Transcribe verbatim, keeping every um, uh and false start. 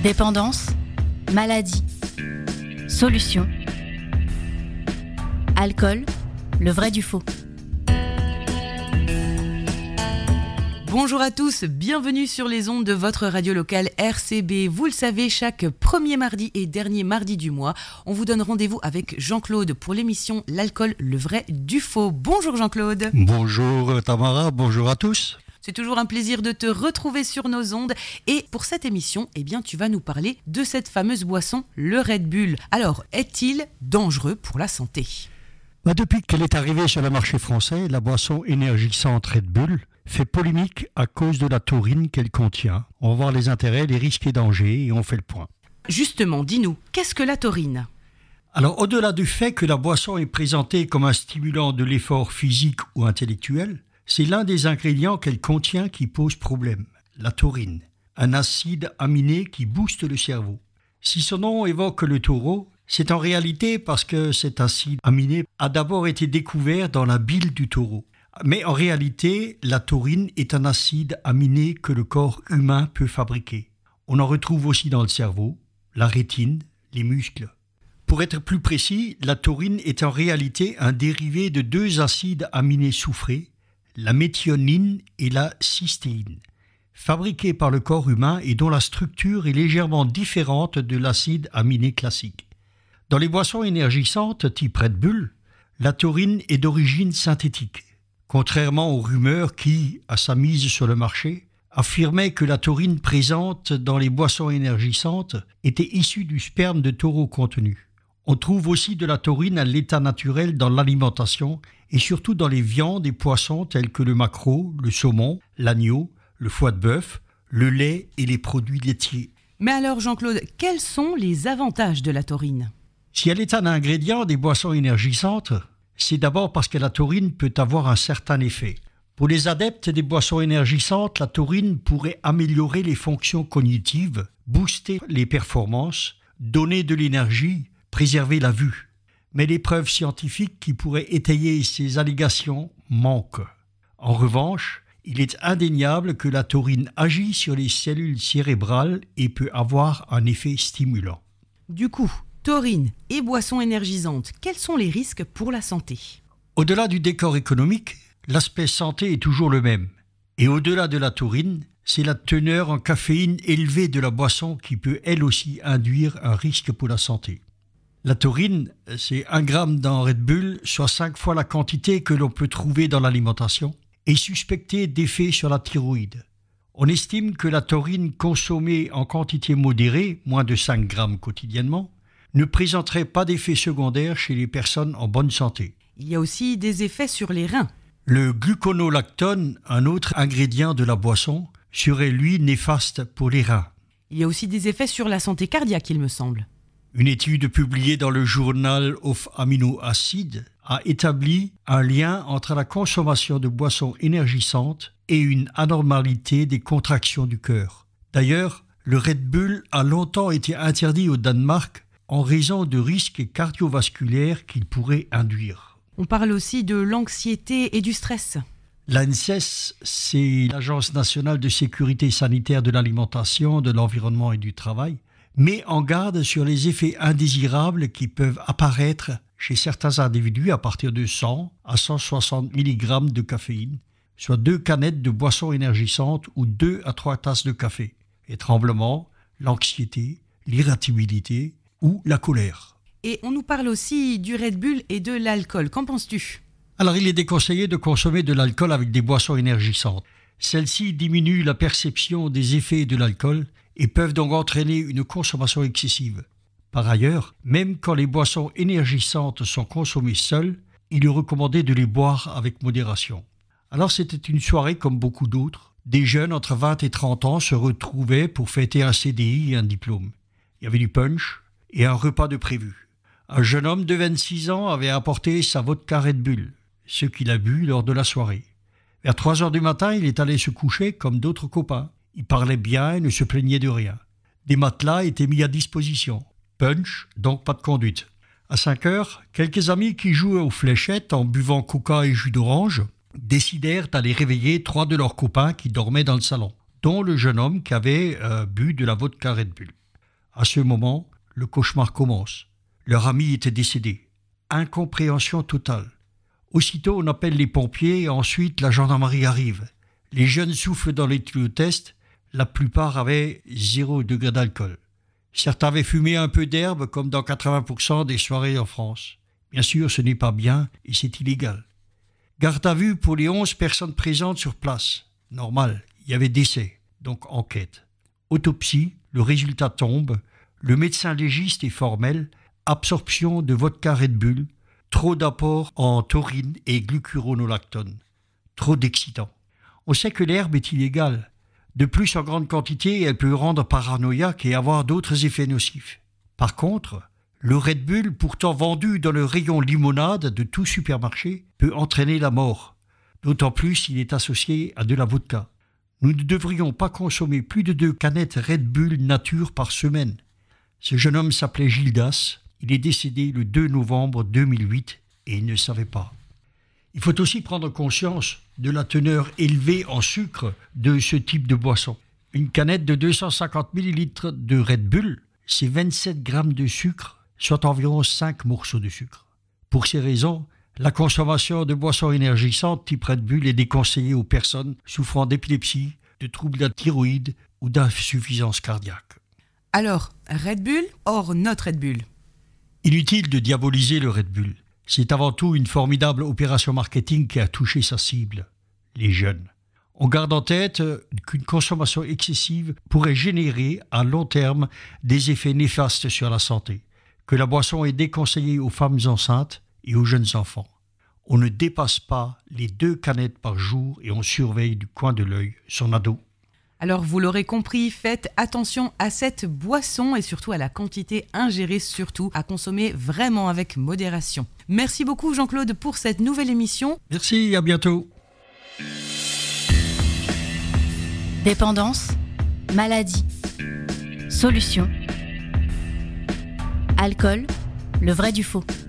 Dépendance, maladie, solution. Alcool, le vrai du faux. Bonjour à tous, bienvenue sur les ondes de votre radio locale R C B. Vous le savez, chaque premier mardi et dernier mardi du mois, on vous donne rendez-vous avec Jean-Claude pour l'émission L'alcool, le vrai du faux. Bonjour Jean-Claude. Bonjour Tamara, bonjour à tous. C'est toujours un plaisir de te retrouver sur nos ondes. Et pour cette émission, eh bien, tu vas nous parler de cette fameuse boisson, le Red Bull. Alors, est-il dangereux pour la santé ? Bah depuis qu'elle est arrivée sur le marché français, la boisson énergisante Red Bull fait polémique à cause de la taurine qu'elle contient. On va voir les intérêts, les risques et dangers et on fait le point. Justement, dis-nous, qu'est-ce que la taurine ? Alors, au-delà du fait que la boisson est présentée comme un stimulant de l'effort physique ou intellectuel, c'est l'un des ingrédients qu'elle contient qui pose problème, la taurine, un acide aminé qui booste le cerveau. Si son nom évoque le taureau, c'est en réalité parce que cet acide aminé a d'abord été découvert dans la bile du taureau. Mais en réalité, la taurine est un acide aminé que le corps humain peut fabriquer. On en retrouve aussi dans le cerveau, la rétine, les muscles. Pour être plus précis, la taurine est en réalité un dérivé de deux acides aminés soufrés, la méthionine et la cystéine, fabriqués par le corps humain et dont la structure est légèrement différente de l'acide aminé classique. Dans les boissons énergisantes type Red Bull, la taurine est d'origine synthétique. Contrairement aux rumeurs qui, à sa mise sur le marché, affirmaient que la taurine présente dans les boissons énergisantes était issue du sperme de taureau contenu. On trouve aussi de la taurine à l'état naturel dans l'alimentation et surtout dans les viandes et poissons tels que le maquereau, le saumon, l'agneau, le foie de bœuf, le lait et les produits laitiers. Mais alors Jean-Claude, quels sont les avantages de la taurine ? Si elle est un ingrédient des boissons énergisantes, c'est d'abord parce que la taurine peut avoir un certain effet. Pour les adeptes des boissons énergisantes, la taurine pourrait améliorer les fonctions cognitives, booster les performances, donner de l'énergie, préserver la vue. Mais les preuves scientifiques qui pourraient étayer ces allégations manquent. En revanche, il est indéniable que la taurine agit sur les cellules cérébrales et peut avoir un effet stimulant. Du coup, taurine et boissons énergisantes, quels sont les risques pour la santé ? Au-delà du décor économique, l'aspect santé est toujours le même. Et au-delà de la taurine, c'est la teneur en caféine élevée de la boisson qui peut elle aussi induire un risque pour la santé. La taurine, c'est un gramme dans Red Bull, soit cinq fois la quantité que l'on peut trouver dans l'alimentation, est suspectée d'effet sur la thyroïde. On estime que la taurine consommée en quantité modérée, moins de cinq grammes quotidiennement, ne présenterait pas d'effets secondaires chez les personnes en bonne santé. Il y a aussi des effets sur les reins. Le gluconolactone, un autre ingrédient de la boisson, serait lui néfaste pour les reins. Il y a aussi des effets sur la santé cardiaque, il me semble. Une étude publiée dans le Journal of Amino Acids a établi un lien entre la consommation de boissons énergisantes et une anormalité des contractions du cœur. D'ailleurs, le Red Bull a longtemps été interdit au Danemark en raison de risques cardiovasculaires qu'il pourrait induire. On parle aussi de l'anxiété et du stress. L'A N S E S, c'est l'Agence nationale de sécurité sanitaire de l'alimentation, de l'environnement et du travail, met en garde sur les effets indésirables qui peuvent apparaître chez certains individus à partir de cent à cent soixante milligrammes de caféine, soit deux canettes de boissons énergisantes ou deux à trois tasses de café. Les tremblements, l'anxiété, l'irritabilité ou la colère. Et on nous parle aussi du Red Bull et de l'alcool. Qu'en penses-tu ? Alors il est déconseillé de consommer de l'alcool avec des boissons énergisantes. Celles-ci diminuent la perception des effets de l'alcool et peuvent donc entraîner une consommation excessive. Par ailleurs, même quand les boissons énergisantes sont consommées seules, il est recommandé de les boire avec modération. Alors c'était une soirée comme beaucoup d'autres. Des jeunes entre vingt et trente ans se retrouvaient pour fêter un C D I et un diplôme. Il y avait du punch et un repas de prévu. Un jeune homme de vingt-six ans avait apporté sa vodka Red Bull, ce qu'il a bu lors de la soirée. Vers trois heures du matin, il est allé se coucher comme d'autres copains. Il parlait bien et ne se plaignait de rien. Des matelas étaient mis à disposition. Punch, donc pas de conduite. À cinq heures, quelques amis qui jouaient aux fléchettes en buvant coca et jus d'orange décidèrent d'aller réveiller trois de leurs copains qui dormaient dans le salon, dont le jeune homme qui avait euh, bu de la vodka Red Bull. À ce moment, le cauchemar commence. Leur ami était décédé. Incompréhension totale. Aussitôt, on appelle les pompiers et ensuite la gendarmerie arrive. Les jeunes soufflent dans les tuyaux-tests. La plupart avaient zéro degré d'alcool. Certains avaient fumé un peu d'herbe, comme dans quatre-vingts pour cent des soirées en France. Bien sûr, ce n'est pas bien et c'est illégal. Garde à vue pour les onze personnes présentes sur place. Normal, il y avait décès, donc enquête. Autopsie, le résultat tombe. Le médecin légiste est formel. Absorption de vodka Red Bull. Trop d'apport en taurine et glucuronolactone. Trop d'excitants. On sait que l'herbe est illégale. De plus, en grande quantité, elle peut rendre paranoïaque et avoir d'autres effets nocifs. Par contre, le Red Bull, pourtant vendu dans le rayon limonade de tout supermarché, peut entraîner la mort. D'autant plus s'il est associé à de la vodka. Nous ne devrions pas consommer plus de deux canettes Red Bull nature par semaine. Ce jeune homme s'appelait Gildas. Il est décédé le deux novembre deux mille huit et il ne savait pas. Il faut aussi prendre conscience de la teneur élevée en sucre de ce type de boisson. Une canette de deux cent cinquante millilitres de Red Bull, c'est vingt-sept grammes de sucre, soit environ cinq morceaux de sucre. Pour ces raisons, la consommation de boissons énergisantes type Red Bull est déconseillée aux personnes souffrant d'épilepsie, de troubles de la thyroïde ou d'insuffisance cardiaque. Alors, Red Bull hors notre Red Bull. Inutile de diaboliser le Red Bull. C'est avant tout une formidable opération marketing qui a touché sa cible, les jeunes. On garde en tête qu'une consommation excessive pourrait générer à long terme des effets néfastes sur la santé, que la boisson est déconseillée aux femmes enceintes et aux jeunes enfants. On ne dépasse pas les deux canettes par jour et on surveille du coin de l'œil son ado. Alors vous l'aurez compris, faites attention à cette boisson et surtout à la quantité ingérée, surtout à consommer vraiment avec modération. Merci beaucoup Jean-Claude pour cette nouvelle émission. Merci, à bientôt. Dépendance, maladie, solution. Alcool, le vrai du faux.